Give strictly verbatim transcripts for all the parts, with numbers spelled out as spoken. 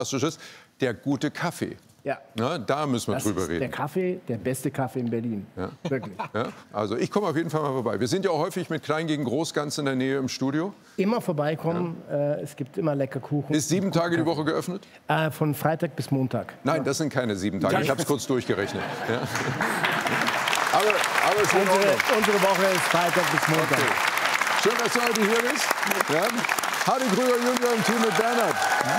Fantastisches, der gute Kaffee. Ja. Na, da müssen wir das drüber ist reden. Der Kaffee, der beste Kaffee in Berlin. Ja. Wirklich. Ja, also ich komme auf jeden Fall mal vorbei. Wir sind ja auch häufig mit Klein gegen Groß ganz in der Nähe im Studio. Immer vorbeikommen, ja. äh, es gibt immer lecker Kuchen. Ist sieben Tage die Woche geöffnet? Äh, von Freitag bis Montag. Nein, ja. das sind keine sieben Tage. Ich habe es kurz durchgerechnet. Ja. Aber, aber es ist unsere, unsere Woche ist Freitag bis Montag. Okay. Schön, dass du heute hier bist. Ja. Hardy Krüger Junior im Team mit Bernhard.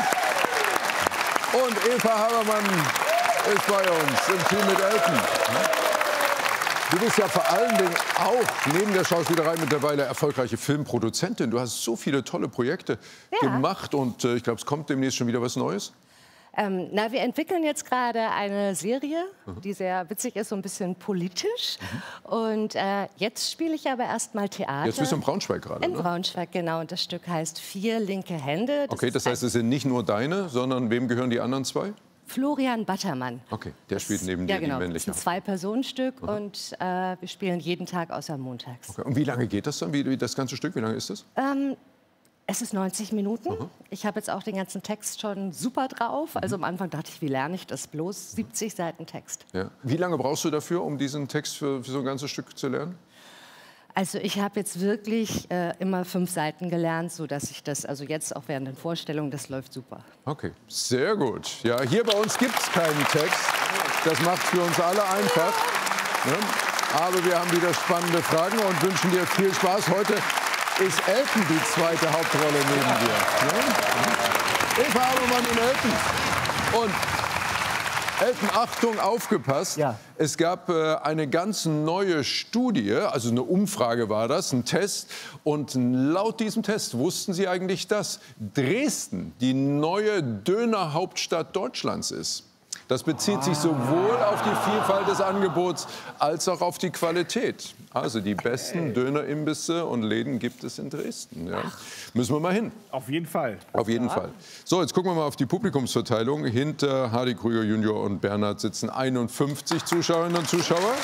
Und Eva Habermann ist bei uns im Team mit Elton. Du bist ja vor allen Dingen auch neben der Schauspielerei mittlerweile erfolgreiche Filmproduzentin. Du hast so viele tolle Projekte ja. gemacht und äh, ich glaube, es kommt demnächst schon wieder was Neues. Ähm, na, wir entwickeln jetzt gerade eine Serie, mhm. die sehr witzig ist, so ein bisschen politisch. Mhm. Und äh, jetzt spiele ich aber erst mal Theater. Jetzt bist du in Braunschweig gerade, In ne? Braunschweig, genau. Und das Stück heißt Vier linke Hände. Das okay, das heißt, es sind nicht nur deine, sondern wem gehören die anderen zwei? Florian Battermann. Okay, der spielt neben ja, dir genau. die männliche. Das ist ein Zwei-Personen-Stück mhm. und äh, wir spielen jeden Tag außer montags. Okay. Und wie lange geht das dann, wie, wie das ganze Stück? Wie lange ist das? Ähm, Es ist neunzig Minuten. Mhm. Ich habe jetzt auch den ganzen Text schon super drauf. Also am Anfang dachte ich, wie lerne ich das bloß? siebzig Seiten Text. Ja. Wie lange brauchst du dafür, um diesen Text für, für so ein ganzes Stück zu lernen? Also ich habe jetzt wirklich äh, immer fünf Seiten gelernt, sodass ich das, also jetzt auch während den Vorstellungen, das läuft super. Okay, sehr gut. Ja, hier bei uns gibt es keinen Text. Das macht es für uns alle einfach. Ne? Aber wir haben wieder spannende Fragen und wünschen dir viel Spaß. Heute ist Elton die zweite Hauptrolle neben dir. Ja? Eva Habermann und Elton. Und Elton, Achtung, aufgepasst. Ja. Es gab äh, eine ganz neue Studie, also eine Umfrage war das, ein Test. Und laut diesem Test wussten Sie eigentlich, dass Dresden die neue Dönerhauptstadt Deutschlands ist. Das bezieht sich sowohl auf die Vielfalt des Angebots als auch auf die Qualität. Also die besten Dönerimbisse und Läden gibt es in Dresden. Ja. Müssen wir mal hin. Auf jeden Fall. Auf jeden ja. Fall. So, jetzt gucken wir mal auf die Publikumsverteilung. Hinter Hardy Krüger Junior und Bernhard sitzen einundfünfzig Zuschauerinnen und Zuschauer.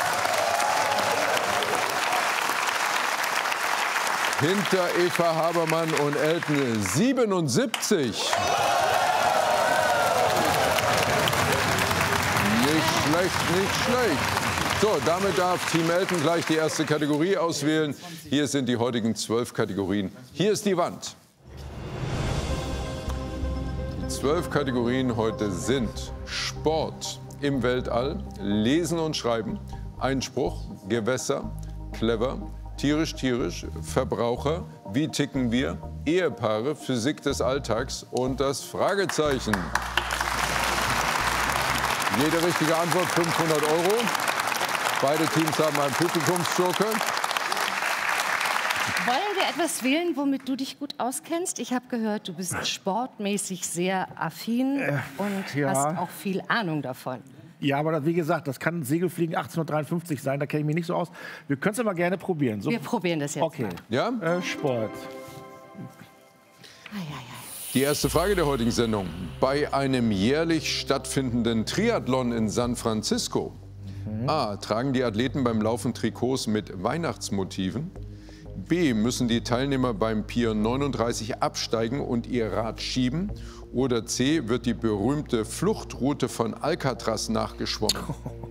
Hinter Eva Habermann und Elton siebenundsiebzig. Nicht schlecht, nicht schlecht. So, damit darf Team Elton gleich die erste Kategorie auswählen. Hier sind die heutigen zwölf Kategorien. Hier ist die Wand. Die zwölf Kategorien heute sind Sport im Weltall, Lesen und Schreiben, Einspruch, Gewässer, Clever, Tierisch, tierisch, Verbraucher, wie ticken wir, Ehepaare, Physik des Alltags und das Fragezeichen. Jede richtige Antwort fünfhundert Euro. Beide Teams haben einen Publikumsjoker. Wollen wir etwas wählen, womit du dich gut auskennst? Ich habe gehört, du bist sportmäßig sehr affin äh, und ja. hast auch viel Ahnung davon. Ja, aber das, wie gesagt, das kann Segelfliegen achtzehnhundertdreiundfünfzig sein, da kenne ich mich nicht so aus. Wir können es aber gerne probieren. So. Wir probieren das jetzt okay. mal. Ja? Äh, Sport. Ai, ai, ai. Die erste Frage der heutigen Sendung. Bei einem jährlich stattfindenden Triathlon in San Francisco mhm. A. Tragen die Athleten beim Laufen Trikots mit Weihnachtsmotiven? B. Müssen die Teilnehmer beim Pier neununddreißig absteigen und ihr Rad schieben? Oder C. Wird die berühmte Fluchtroute von Alcatraz nachgeschwommen?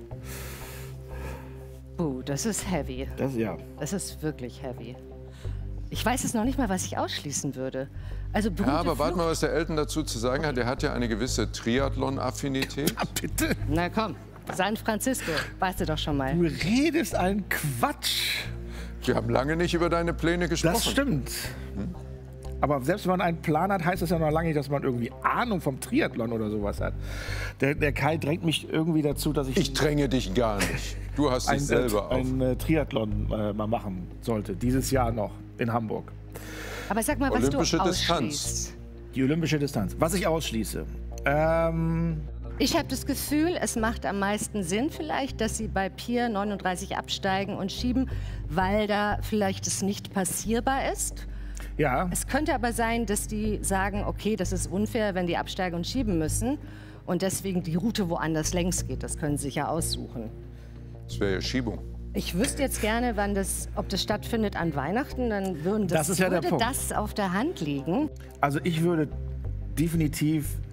Oh, das ist heavy. Das, ja. Das ist wirklich heavy. Ich weiß jetzt noch nicht mal, was ich ausschließen würde. Also ja, aber warte mal, was der Elton dazu zu sagen hat. Er hat ja eine gewisse Triathlon-Affinität. Ja, bitte. Na komm, San Francisco, weißt du doch schon mal. Du redest einen Quatsch. Wir haben lange nicht über deine Pläne gesprochen. Das stimmt. Hm? Aber selbst wenn man einen Plan hat, heißt das ja noch lange nicht, dass man irgendwie Ahnung vom Triathlon oder sowas hat. Der, der Kai drängt mich irgendwie dazu, dass ich... Ich dränge dich gar nicht. Du hast dich selber auf. Ein äh, Triathlon äh, mal machen sollte, dieses Jahr noch in Hamburg. Aber sag mal, was Olympische du Distanz. Die olympische Distanz. Was ich ausschließe. Ähm... Ich habe das Gefühl, es macht am meisten Sinn vielleicht, dass Sie bei Pier neununddreißig absteigen und schieben, weil da vielleicht es nicht passierbar ist. Ja. Es könnte aber sein, dass die sagen, okay, das ist unfair, wenn die absteigen und schieben müssen und deswegen die Route woanders längs geht. Das können Sie sich ja aussuchen. Das wäre ja Schiebung. Ich wüsste jetzt gerne, wann das, ob das stattfindet an Weihnachten, dann würden das, das ist ja würde der Punkt. das auf der Hand liegen. Also ich würde definitiv